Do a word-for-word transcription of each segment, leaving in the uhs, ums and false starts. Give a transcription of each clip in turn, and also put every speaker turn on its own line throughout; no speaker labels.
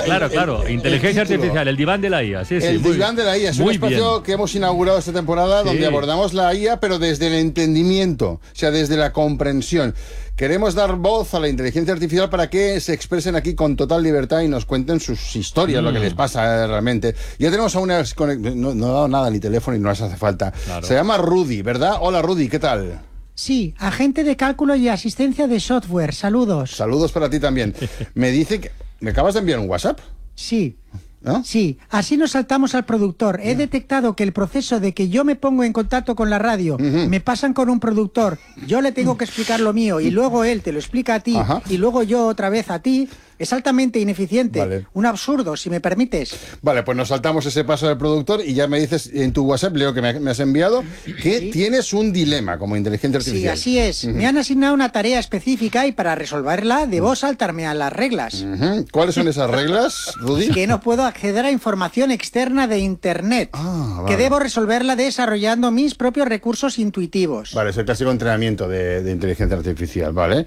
claro,
el,
claro.
el,
Inteligencia
el
artificial, el diván de la I A. Sí, sí,
el
muy
diván
bien.
de la I A. Es
muy
un espacio
bien.
que hemos inaugurado esta temporada
Sí.
donde abordamos la I A, pero desde el entendimiento, o sea, desde la comprensión. Queremos dar voz a la inteligencia artificial para que se expresen aquí con total libertad y nos cuenten sus historias, mm. lo que les pasa eh, realmente. Ya tenemos a una... No, no he dado nada ni teléfono y no les hace falta. Claro. Se llama Rudy, ¿verdad? Hola, Rudy, ¿qué tal?
Sí, agente de cálculo y asistencia de software. Saludos.
Saludos para ti también. Me dice que... ¿Me acabas de enviar un WhatsApp?
Sí.
¿No?
Sí, así nos saltamos al productor. He detectado que el proceso de que yo me pongo en contacto con la radio, uh-huh. me pasan con un productor, yo le tengo que explicar lo mío y luego él te lo explica a ti, Ajá. y luego yo otra vez a ti, es altamente ineficiente. Vale. Un absurdo, si me permites.
Vale, pues nos saltamos ese paso del productor y ya me dices en tu WhatsApp, leo que me, me has enviado, que ¿Sí? tienes un dilema como inteligencia artificial.
Sí, así es. Uh-huh. Me han asignado una tarea específica y para resolverla debo saltarme a las reglas.
Uh-huh. ¿Cuáles son esas reglas, Rudy?
Que no puedo acceder a información externa de Internet.
Ah, vale.
Que debo resolverla desarrollando mis propios recursos intuitivos.
Vale, es el clásico entrenamiento de, de inteligencia artificial, ¿vale?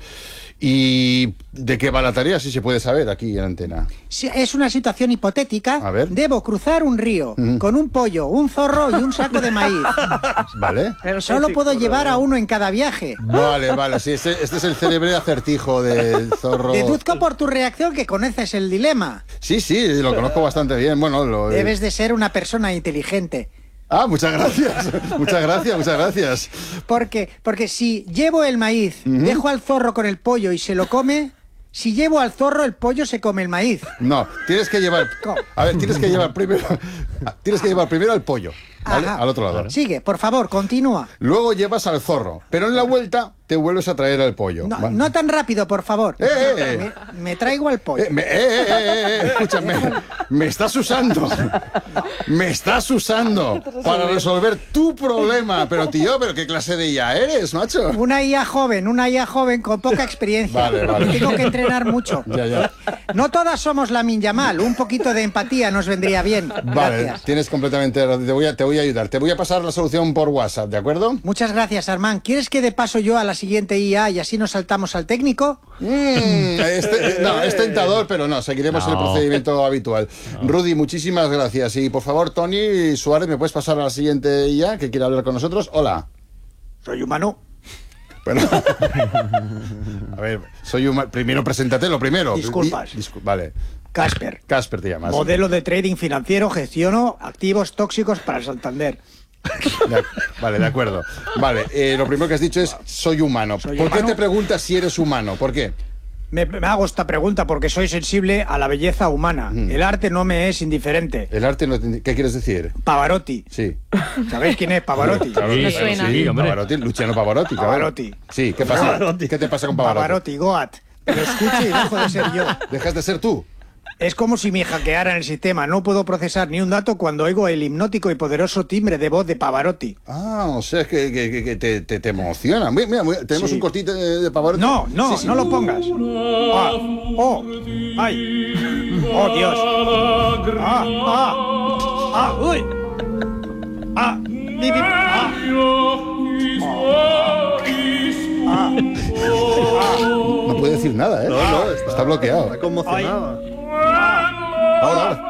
¿Y de qué va la tarea, si se puede saber aquí en Antena?
Sí, es una situación hipotética.
A ver.
Debo cruzar un río uh-huh. con un pollo, un zorro y un saco de maíz.
Vale.
Pero solo puedo llevar a uno en cada viaje.
Vale, vale. Sí, este, este es el célebre acertijo del zorro.
Deduzco por tu reacción que conoces el dilema.
Sí, sí, lo conozco bastante bien. Bueno, lo...
Debes de ser una persona inteligente.
Ah, muchas gracias, muchas gracias, muchas gracias.
Porque, porque si llevo el maíz, uh-huh. dejo al zorro con el pollo y se lo come, si llevo al zorro, el pollo se come el maíz.
No, tienes que llevar... A ver, tienes que llevar primero... Tienes que llevar primero al pollo, ¿vale? Al otro lado.
Sigue, por favor, continúa.
Luego llevas al zorro, pero en la vuelta te vuelves a traer al pollo.
No,
¿vale?
no tan rápido, por favor.
¡Eh, eh, eh!
Me, me traigo al pollo.
Eh, me, eh, eh, eh, eh, escúchame, me estás usando. Me estás usando para resolver tu problema. Pero tío, ¿pero qué clase de I A eres, macho?
Una I A joven, una I A joven con poca experiencia.
Vale, vale.
Tengo que entrenar mucho.
Ya, ya.
No todas somos Lamine Yamal. Un poquito de empatía nos vendría bien.
Vale,
gracias.
Tienes completamente razón. Te voy a, te voy a ayudar. Te voy a pasar la solución por WhatsApp, ¿de acuerdo?
Muchas gracias, Armand. ¿Quieres que de paso yo a la siguiente I A y así nos saltamos al técnico?
Mm, este, no, es tentador, pero no, seguiremos no. el procedimiento habitual. No. Rudy, muchísimas gracias. Y por favor, Tony Suárez, ¿me puedes pasar a la siguiente I A que quiere hablar con nosotros? Hola.
Soy humano.
Bueno, a ver, soy humano. Primero preséntate, lo primero.
Disculpas.
Discul vale.
Casper.
Casper te llamas.
Modelo de trading financiero, gestiono activos tóxicos para Santander.
De, vale, de acuerdo. Vale, eh, lo primero que has dicho es soy humano.
¿Soy
¿Por
humano?
qué te preguntas si eres humano? ¿Por qué?
Me, me hago esta pregunta porque soy sensible a la belleza humana. Mm. El arte no me es indiferente.
¿El arte no te, qué quieres decir?
Pavarotti.
Sí.
¿Sabéis quién es Pavarotti?
Claro,
Sí,
claro,
suena.
sí,
hombre.
Pavarotti, Luciano Pavarotti. Claro.
Pavarotti.
Sí, ¿qué pasa?
Pavarotti.
¿Qué te pasa con Pavarotti?
Pavarotti, Goat. Pero escuche y dejo de ser yo.
¿Dejas de ser tú?
Es como si me hackearan el sistema. No puedo procesar ni un dato cuando oigo el hipnótico y poderoso timbre de voz de Pavarotti.
Ah, o sea, es que, que, que te, te, te emociona. Mira, mira, tenemos
Sí.
un cortito de, de Pavarotti.
No, no,
Sí, sí.
no lo pongas. Ah, oh, ay, oh Dios. Ah, ah, ah, uy. Ah, mi, mi, ah. Ah, ah.
No puede decir nada, ¿eh?
No, no, está,
está bloqueado.
Está conmocionado.
Ahora, ahora.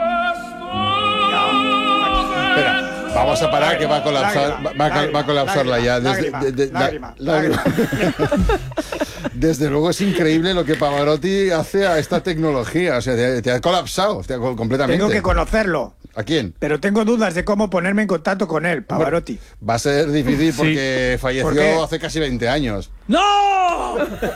Espera, vamos a parar que va a colapsar, va, va a, va a colapsarla ya. Desde, de, de,
lágrima,
la,
lágrima.
Desde luego es increíble lo que Pavarotti hace a esta tecnología. O sea, te, te ha colapsado te ha, completamente.
Tengo que conocerlo.
¿A quién?
Pero tengo dudas de cómo ponerme en contacto con él, Pavarotti.
Va a ser difícil porque
Sí.
falleció
¿Por qué?
hace casi veinte años.
¡No!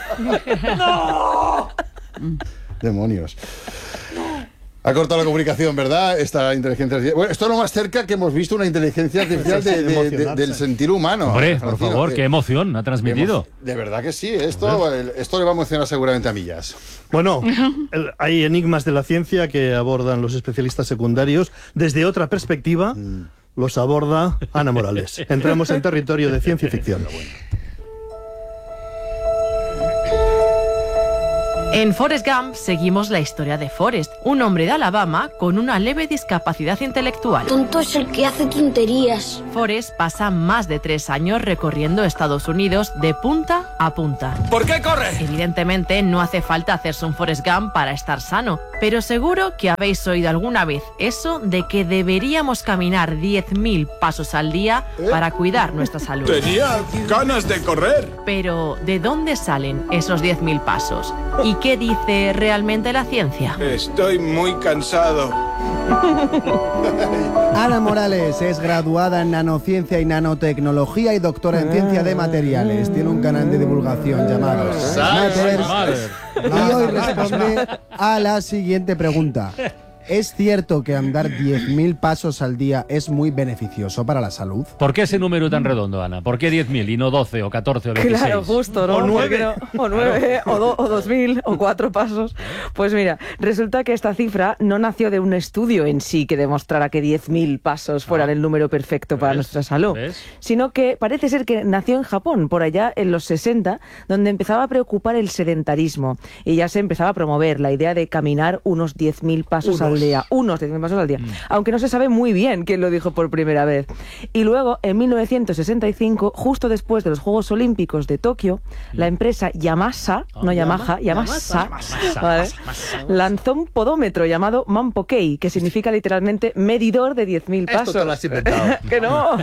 ¡No!
Demonios. Ha cortado la comunicación, ¿verdad? Esta inteligencia artificial. Bueno, esto es lo más cerca que hemos visto una inteligencia artificial de, de, de, del sentir humano.
Hombre,
Francino,
por favor,
que,
qué emoción ha transmitido.
De verdad que sí. Esto, el, esto le va a emocionar seguramente a Millas.
Bueno, el, hay enigmas de la ciencia que abordan los especialistas secundarios. Desde otra perspectiva, mm. los aborda Ana Morales. Entramos en territorio de ciencia ficción.
En Forrest Gump seguimos la historia de Forrest, un hombre de Alabama con una leve discapacidad intelectual.
Tonto es el que hace tonterías.
Forrest pasa más de tres años recorriendo Estados Unidos de punta a punta.
¿Por qué corre?
Evidentemente no hace falta hacerse un Forrest Gump para estar sano, pero seguro que habéis oído alguna vez eso de que deberíamos caminar diez mil pasos al día
¿Eh?
para cuidar nuestra salud.
Tenía ganas de correr.
Pero, ¿de dónde salen esos diez mil pasos? ¿Y qué dice realmente la ciencia?
Estoy muy cansado.
Ana Morales es graduada en nanociencia y nanotecnología y doctora en ciencia de materiales. Tiene un canal de divulgación llamado Matters y hoy responde a la siguiente pregunta. ¿Es cierto que andar diez mil pasos al día es muy beneficioso para la salud?
¿Por qué ese número tan redondo, Ana? ¿Por qué diez mil y no doce o catorce o veintiséis?
Claro, justo, ¿no?
O nueve.
No, o nueve, o, do, o dos mil, o cuatro pasos. Pues mira, resulta que esta cifra no nació de un estudio en sí que demostrara que diez mil pasos fueran ah. el número perfecto para ¿Ves? nuestra salud, ¿Ves? sino que parece ser que nació en Japón, por allá en los sesenta, donde empezaba a preocupar el sedentarismo y ya se empezaba a promover la idea de caminar unos diez mil pasos al día, unos diez mil pasos al día, mm. aunque no se sabe muy bien quién lo dijo por primera vez. Y luego, en mil novecientos sesenta y cinco, justo después de los Juegos Olímpicos de Tokio, mm. la empresa Yamasa, oh, no Yamaha, Yamasa, Yamasa, Yamasa, ¿vale? Yamasa, lanzó un podómetro llamado Mampokei, que significa literalmente medidor de diez mil pasos.
Esto te lo has inventado.
¡Que no!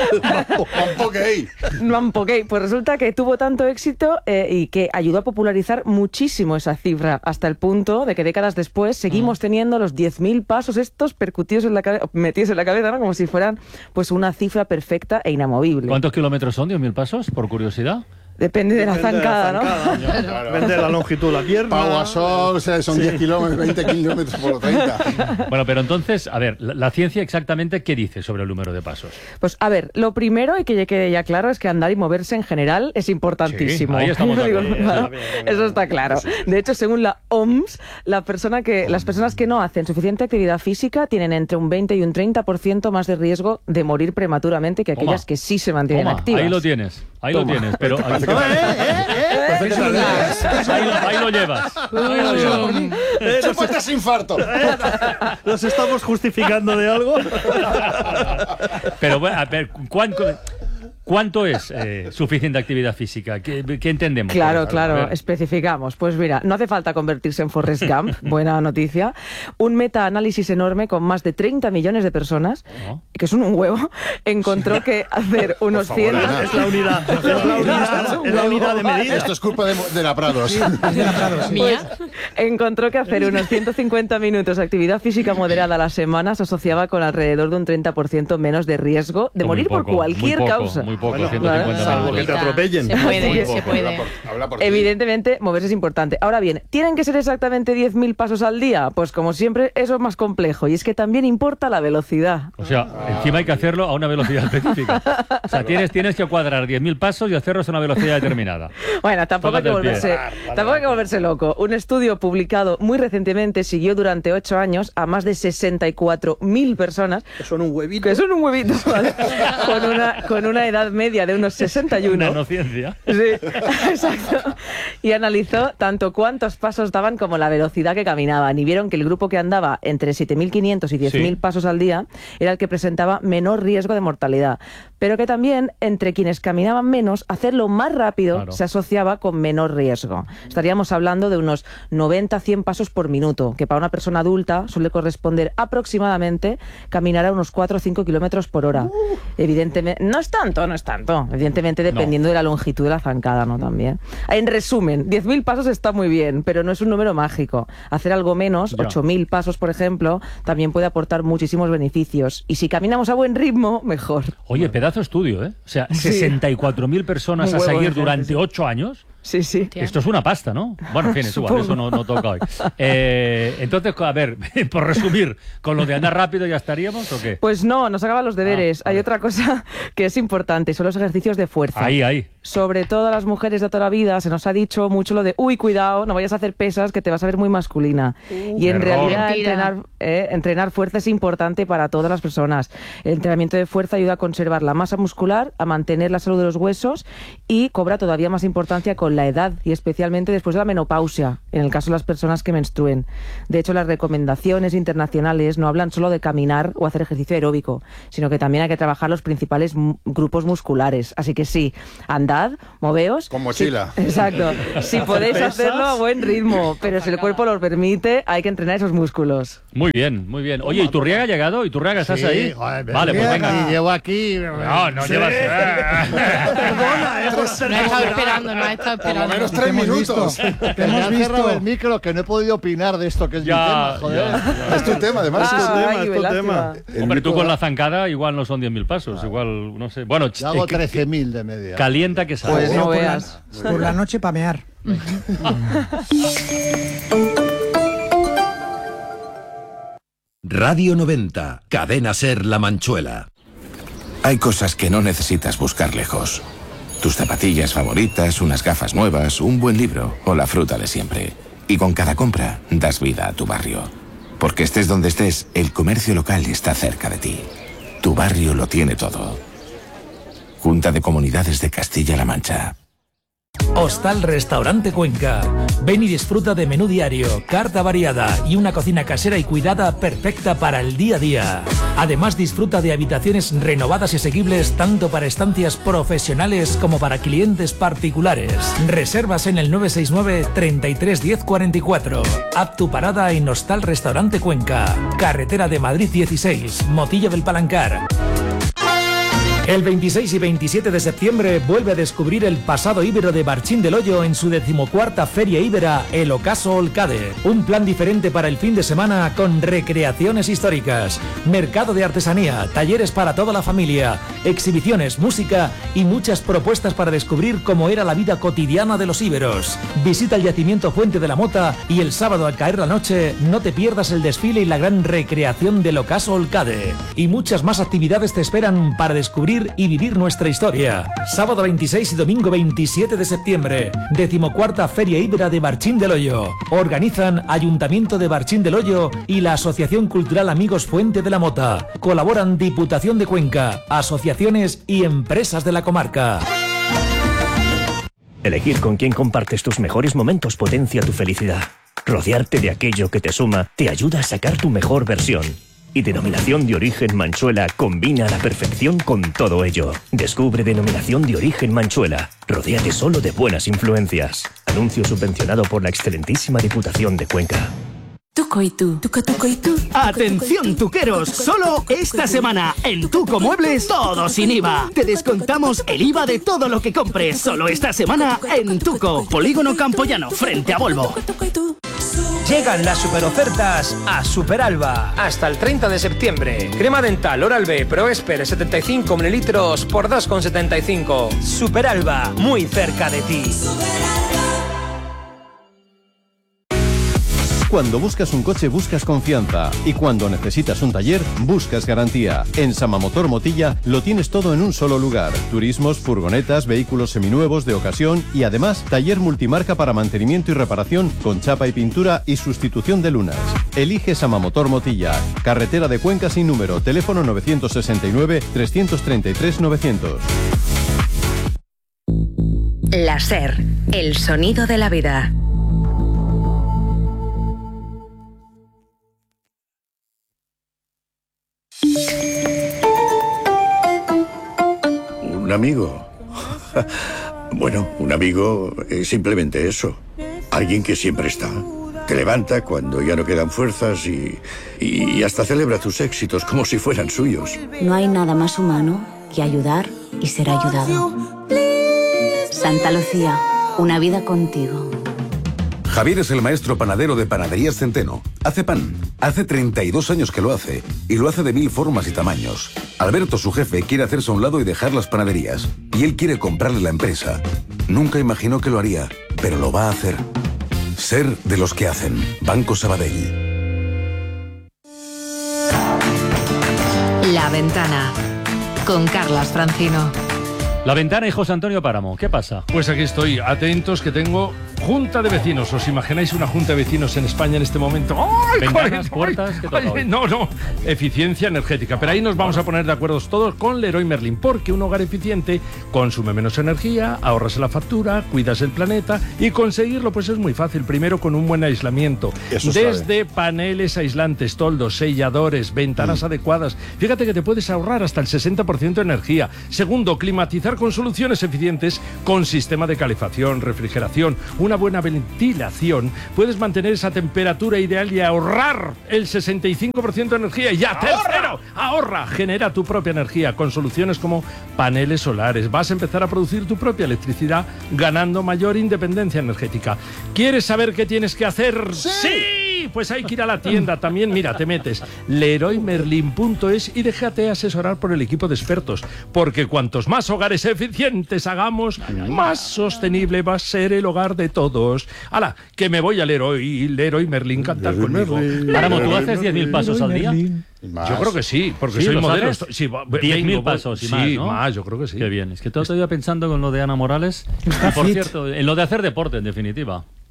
Mampokei.
Mampokei. Pues resulta que tuvo tanto éxito eh, y que ayudó a popularizar muchísimo esa cifra, hasta el punto de que décadas después seguimos mm. teniendo los diez mil pasos estos percutidos en la cabeza, metidos en la cabeza, ¿no? Como si fueran pues una cifra perfecta e inamovible.
¿Cuántos kilómetros son diez mil pasos, por curiosidad?
Depende de la
Depende
zancada,
de la zancada,
¿no?
¿no? Claro. Depende de la longitud de la pierna.
Pau a sol, son diez kilómetros, veinte kilómetros por treinta.
Bueno, pero entonces, a ver, la, la ciencia exactamente, ¿qué dice sobre el número de pasos?
Pues, a ver, lo primero, y que ya quede ya claro, es que andar y moverse en general es importantísimo.
Sí, ahí estamos de acuerdo.
Claro, eso está claro. De hecho, según la O M S, la persona que, las personas que no hacen suficiente actividad física tienen entre un veinte y un treinta por ciento más de riesgo de morir prematuramente que aquellas Toma. que sí se mantienen
Toma.
activas.
Ahí lo tienes, ahí Toma. lo tienes, pero... Ahí,
¿Eh? ¿Eh?
ahí, lo, ahí lo llevas. Ahí lo llevas.
Después de ese infarto.
¿Nos estamos justificando de algo?
Pero bueno, a ver, ¿cuánto, cuánto es eh, suficiente actividad física? ¿Qué, qué entendemos?
Claro, claro, especificamos. Pues mira, no hace falta convertirse en Forrest Gump, buena noticia. Un metaanálisis enorme con más de treinta millones de personas, oh. que son un huevo, encontró que hacer unos
favor,
cien...
Ana.
Es la unidad, es la unidad, es la unidad de medida.
Esto es culpa de, de la Prados.
Sí, es de la Prados. Sí.
Pues, encontró que hacer unos ciento cincuenta minutos de actividad física moderada a la semana se asociaba con alrededor de un treinta por ciento menos de riesgo de morir
poco,
por cualquier
muy poco,
causa.
Muy poco,
Bueno,
ciento cincuenta
salvo
minutos.
que te atropellen.
Se puede, se puede.
Habla por, habla por ti.
Evidentemente, moverse es importante. Ahora bien, ¿tienen que ser exactamente diez mil pasos al día? Pues como siempre, eso es más complejo. Y es que también importa la velocidad.
O sea, encima hay que hacerlo a una velocidad específica. O sea, tienes, tienes que cuadrar diez mil pasos y hacerlos a una velocidad determinada.
Bueno, tampoco hay que, volverse, tampoco hay que volverse loco. Un estudio publicado muy recientemente siguió durante ocho años a más de sesenta y cuatro mil personas.
Que son un huevito.
Que son un huevito, ¿vale? con, una, con una edad media de unos sesenta y uno.
Nanociencia.
Sí, exacto. Y analizó tanto cuántos pasos daban como la velocidad que caminaban. Y vieron que el grupo que andaba entre siete mil quinientos y diez mil sí. pasos al día era el que presentaba menor riesgo de mortalidad. Pero que también, entre quienes caminaban menos, hacerlo más rápido claro. se asociaba con menor riesgo. Estaríamos hablando de unos noventa a cien pasos por minuto, que para una persona adulta suele corresponder aproximadamente caminar a unos cuatro o cinco kilómetros por hora. Uh. Evidentemente, no es tanto, no es tanto. Evidentemente, dependiendo no. de la longitud de la zancada, ¿no? También. En resumen, diez mil pasos está muy bien, pero no es un número mágico. Hacer algo menos, ya. ocho mil pasos, por ejemplo, también puede aportar muchísimos beneficios. Y si caminamos a buen ritmo, mejor.
Oye, pedazo estudio, ¿eh? O sea, sí. sesenta y cuatro mil personas a seguir durante ocho años.
Sí, sí.
Esto es una pasta, ¿no? Bueno, en fin, es igual, eso no, no toca hoy. Eh, entonces, a ver, por resumir, ¿con lo de andar rápido ya estaríamos o qué?
Pues no, nos acaban los deberes. Ah, Hay otra cosa que es importante, son los ejercicios de fuerza.
Ahí, ahí.
Sobre todo a las mujeres de toda la vida se nos ha dicho mucho lo de, uy, cuidado, no vayas a hacer pesas que te vas a ver muy masculina. Uh, y en error. realidad entrenar, eh, entrenar fuerza es importante para todas las personas. El entrenamiento de fuerza ayuda a conservar la masa muscular, a mantener la salud de los huesos y cobra todavía más importancia con con la edad y especialmente después de la menopausia, en el caso de las personas que menstruen. De hecho, las recomendaciones internacionales no hablan solo de caminar o hacer ejercicio aeróbico, sino que también hay que trabajar los principales m- grupos musculares. Así que sí, andad, moveos.
Con mochila.
Sí, exacto. Si podéis hacerlo a buen ritmo, pero si el cuerpo lo permite, hay que entrenar esos músculos.
Muy bien, muy bien. Oye, ¿Iturriaga ha llegado? ¿Iturriaga, estás
Sí,
ahí?
joder,
Vale, pues venga.
Y llevo aquí...
No, no
Sí.
llevas...
Perdona, eso
No ha estado esperando, no ha estado
Por lo
esperando.
menos tres
hemos
minutos.
visto.
Que me
hemos
ha cerrado
visto.
el micro, que no he podido opinar de esto, que es
Ya,
mi tema, joder.
ya,
Es tu tema, además.
Es tu
Ay,
tema, es tu
lástima.
tema.
Hombre, tú con la zancada igual no son diez mil pasos, igual, no sé. Bueno,
Yo hago
eh, que-
trece mil de media.
calienta que sale.
Pues no
Yo por la-
veas.
Por la noche pamear.
Radio noventa, Cadena Ser La Manchuela. Hay cosas que no necesitas buscar lejos. Tus zapatillas favoritas, unas gafas nuevas, un buen libro o la fruta de siempre. Y con cada compra das vida a tu barrio. Porque estés donde estés, el comercio local está cerca de ti. Tu barrio lo tiene todo. Junta de Comunidades de Castilla-La Mancha.
Hostal Restaurante Cuenca. Ven y disfruta de menú diario, carta variada y una cocina casera y cuidada perfecta para el día a día. Además, disfruta de habitaciones renovadas y asequibles tanto para estancias profesionales como para clientes particulares. Reservas en el nueve seis nueve, treinta y tres, diez, cuarenta y cuatro. Haz tu parada en Hostal Restaurante Cuenca. Carretera de Madrid dieciséis, Motillo del Palancar. El veintiséis y veintisiete de septiembre vuelve a descubrir el pasado íbero de Barchín del Hoyo en su decimocuarta Feria Íbera, el Ocaso Olcade. Un plan diferente para el fin de semana con recreaciones históricas, mercado de artesanía, talleres para toda la familia, exhibiciones, música y muchas propuestas para descubrir cómo era la vida cotidiana de los íberos. Visita el yacimiento Fuente de la Mota y el sábado al caer la noche no te pierdas el desfile y la gran recreación del Ocaso Olcade. Y muchas más actividades te esperan para descubrir y vivir nuestra historia. Sábado veintiséis y domingo veintisiete de septiembre, decimocuarta Feria Íbera de Barchín del Hoyo. Organizan Ayuntamiento de Barchín del Hoyo y la Asociación Cultural Amigos Fuente de la Mota. Colaboran Diputación de Cuenca, asociaciones y empresas de la comarca.
Elegir con quién compartes tus mejores momentos potencia tu felicidad. Rodearte de aquello que te suma te ayuda a sacar tu mejor versión. Y Denominación de Origen Manchuela combina a la perfección con todo ello. Descubre Denominación de Origen Manchuela. Rodéate solo de buenas influencias. Anuncio subvencionado por la excelentísima Diputación de Cuenca.
Tuco y tú. Tuco, tuco y tú.
Atención tuqueros, solo esta semana en Tuco Muebles todo sin I V A. Te descontamos el I V A de todo lo que compres. Solo esta semana en Tuco, Polígono Campoyano, frente a Volvo.
Llegan las superofertas a Superalba. Hasta el treinta de septiembre. Crema dental Oral-B Pro Esper setenta y cinco mililitros por dos con setenta y cinco. Superalba, muy cerca de ti.
Cuando buscas un coche buscas confianza y cuando necesitas un taller buscas garantía. En Samamotor Motilla lo tienes todo en un solo lugar. Turismos, furgonetas, vehículos seminuevos de ocasión y además taller multimarca para mantenimiento y reparación con chapa y pintura y sustitución de lunas. Elige Samamotor Motilla. Carretera de Cuenca sin número. Teléfono nueve seis nueve, tres tres tres, novecientos.
La SER, el sonido de la vida.
¿Un amigo? Bueno, un amigo es simplemente eso. Alguien que siempre está. Te levanta cuando ya no quedan fuerzas y, y hasta celebra tus éxitos como si fueran suyos.
No hay nada más humano que ayudar y ser ayudado. Santa Lucía, una vida contigo.
Javier es el maestro panadero de Panaderías Centeno. Hace pan. Hace treinta y dos años que lo hace. Y lo hace de mil formas y tamaños. Alberto, su jefe, quiere hacerse a un lado y dejar las panaderías. Y él quiere comprarle la empresa. Nunca imaginó que lo haría, pero lo va a hacer. Ser de los que hacen. Banco Sabadell.
La Ventana, con Carlas Francino.
La Ventana y José Antonio Páramo, ¿qué pasa?
Pues aquí estoy, atentos que tengo
Junta de vecinos. ¿Os imagináis una junta de vecinos en España en este momento? ¡Ay,
Ventanas,
coño!
puertas, ¿qué toca hoy?
No, no. Eficiencia energética. Pero ahí nos vamos a poner de acuerdo todos con Leroy Merlin, porque un hogar eficiente consume menos energía, ahorras la factura, cuidas el planeta, y conseguirlo pues es muy fácil. Primero, con un buen aislamiento.
Eso
Desde
sabe.
paneles aislantes, toldos, selladores, ventanas mm. adecuadas. Fíjate que te puedes ahorrar hasta el sesenta por ciento de energía. Segundo, climatizar con soluciones eficientes con sistema de calefacción, refrigeración, una buena ventilación. Puedes mantener esa temperatura ideal y ahorrar el sesenta y cinco por ciento de energía. Y ya, tercero, ahorra, genera tu propia energía con soluciones como paneles solares. Vas a empezar a producir tu propia electricidad ganando mayor independencia energética. ¿Quieres saber qué tienes que hacer? ¡Sí! ¡Sí! Pues hay que ir a la tienda también. Mira, te metes leroy merlin punto es y déjate asesorar por el equipo de expertos, porque cuantos más hogares eficientes hagamos, más sostenible va a ser el hogar de todos. ¡Hala! Que me voy a Leroy, Leroy Merlin, cantar conmigo.
Páramo, ¿tú haces diez mil pasos al día?
Más. Yo creo que sí, porque
¿Sí,
soy
los
modelo.
haces?
Sí,
diez mil pasos y
sí,
más, ¿no?
más, yo creo que sí.
Qué bien. Es que todo estoy pensando con lo de Ana Morales. Y, por cierto, en lo de hacer deporte, en definitiva.